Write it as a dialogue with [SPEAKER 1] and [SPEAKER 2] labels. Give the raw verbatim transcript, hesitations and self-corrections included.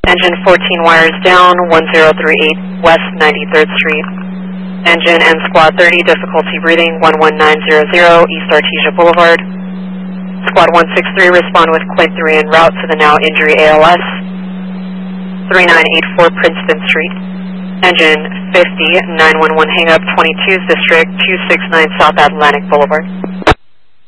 [SPEAKER 1] Engine fourteen wires down, one zero three eight West ninety-third Street. Engine and Squad thirty, difficulty breathing, one one nine zero zero East Artesia Boulevard. Squad one six three, respond with Quint three en route to the now injury A L S. three nine eight four Princeton Street. Engine fifty, nine one one hang up, twenty-two's District, two six nine South Atlantic Boulevard.